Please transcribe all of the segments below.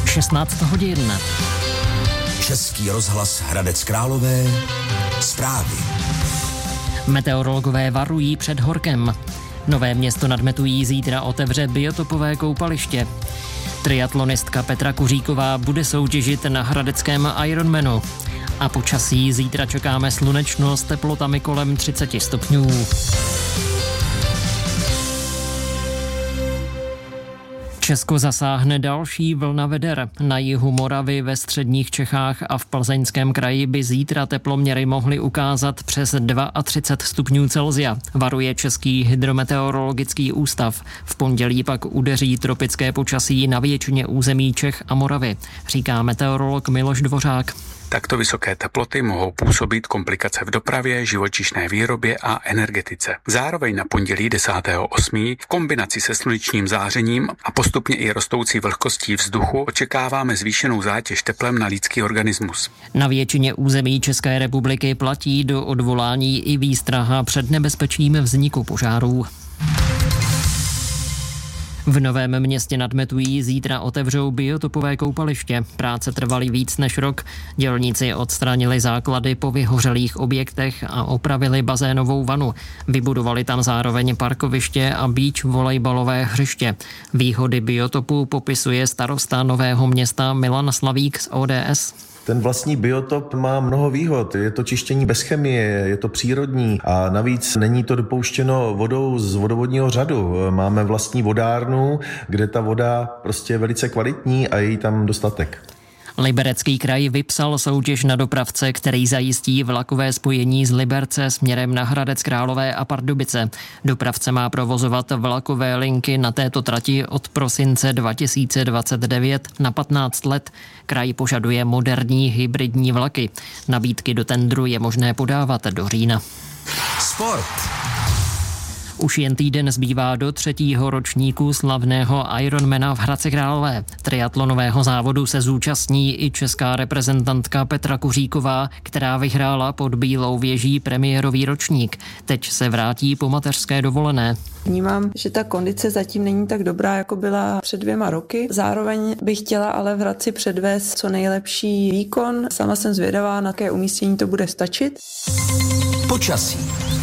16 hodin. Český rozhlas Hradec Králové. Zprávy. Meteorologové varují před horkem. Nové Město nad Metují zítra otevře biotopové koupaliště. Triatlonistka Petra Kuříková bude soutěžit na hradeckém Ironmanu. A počasí zítra čekáme slunečno s teplotami kolem 30 stupňů. Česko zasáhne další vlna veder. Na jihu Moravy, ve středních Čechách a v Plzeňském kraji by zítra teploměry mohly ukázat přes 32 stupňů Celsia, varuje Český hydrometeorologický ústav. V pondělí pak udeří tropické počasí na většině území Čech a Moravy, říká meteorolog Miloš Dvořák. Takto vysoké teploty mohou působit komplikace v dopravě, živočišné výrobě a energetice. Zároveň na pondělí 10.8. v kombinaci se slunečním zářením a postupně i rostoucí vlhkostí vzduchu očekáváme zvýšenou zátěž teplem na lidský organismus. Na většině území České republiky platí do odvolání i výstraha před nebezpečím vzniku požárů. V Novém Městě nad Metují zítra otevřou biotopové koupaliště. Práce trvaly víc než rok. Dělníci odstranili základy po vyhořelých objektech a opravili bazénovou vanu. Vybudovali tam zároveň parkoviště a beach volejbalové hřiště. Výhody biotopu popisuje starosta Nového Města Milan Slavík z ODS. Ten vlastní biotop má mnoho výhod. Je to čištění bez chemie, je to přírodní a navíc není to dopouštěno vodou z vodovodního řadu. Máme vlastní vodárnu, kde ta voda prostě je velice kvalitní a je jí tam dostatek. Liberecký kraj vypsal soutěž na dopravce, který zajistí vlakové spojení z Liberce směrem na Hradec Králové a Pardubice. Dopravce má provozovat vlakové linky na této trati od prosince 2029 na 15 let. Kraj požaduje moderní hybridní vlaky. Nabídky do tendru je možné podávat do října. Sport. Už jen týden zbývá do 3. ročníku slavného Ironmana v Hradci Králové. Triatlonového závodu se zúčastní i česká reprezentantka Petra Kuříková, která vyhrála pod Bílou věží premiérový ročník. Teď se vrátí po mateřské dovolené. Vnímám, že ta kondice zatím není tak dobrá, jako byla před 2 roky. Zároveň bych chtěla ale v Hradci předvést co nejlepší výkon. Sama jsem zvědavá, na jaké umístění to bude stačit. Počasí.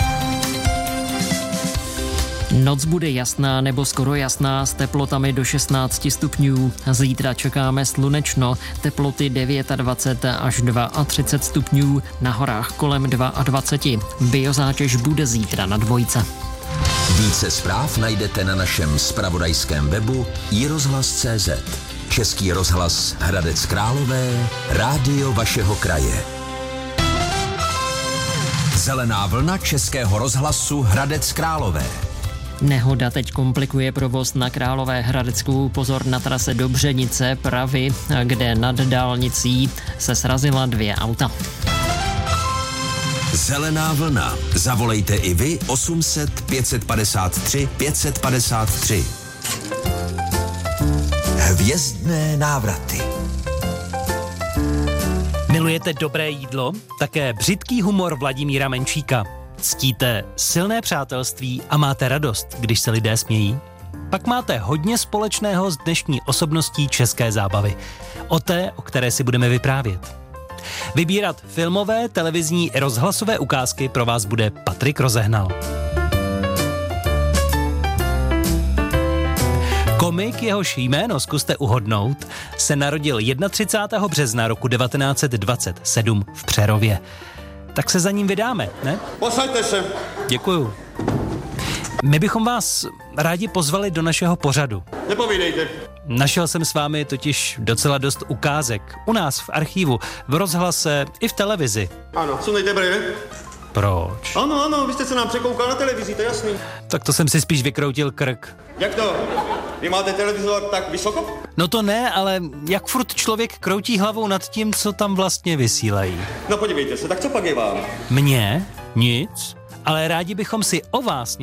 Noc bude jasná nebo skoro jasná s teplotami do 16 stupňů. Zítra čekáme slunečno, teploty 29 až 32 stupňů, na horách kolem 22. Biozátěž bude zítra na 2. Více zpráv najdete na našem zpravodajském webu iRozhlas.cz. Český rozhlas Hradec Králové, rádio vašeho kraje. Zelená vlna Českého rozhlasu Hradec Králové. Nehoda teď komplikuje provoz na Královéhradecku. Pozor na trase Dobřenice, Pravy, kde nad dálnicí se srazila 2 auta. Zelená vlna. Zavolejte i vy 800 553 553. Hvězdné návraty. Milujete dobré jídlo? Také břitký humor Vladimíra Menšíka. Ctíte silné přátelství a máte radost, když se lidé smějí? Pak máte hodně společného s dnešní osobností české zábavy. O té, o které si budeme vyprávět. Vybírat filmové, televizní i rozhlasové ukázky pro vás bude Patrik Rozehnal. Komik, jehož jméno zkuste uhodnout, se narodil 31. března roku 1927 v Přerově. Tak se za ním vydáme, ne? Posaďte se. Děkuju. My bychom vás rádi pozvali do našeho pořadu. Nepovídejte. Našel jsem s vámi totiž docela dost ukázek. U nás v archivu, v rozhlase i v televizi. Ano, sundejte brýle. Proč? Ano, vy jste se nám překoukal na televizi, to je jasný. Tak to jsem si spíš vykroutil krk. Jak to? Vy máte televizor tak vysoko? No to ne, ale jak furt člověk kroutí hlavou nad tím, co tam vlastně vysílají. No podívejte se, tak co pak je vám? Mně? Nic. Ale rádi bychom si o vás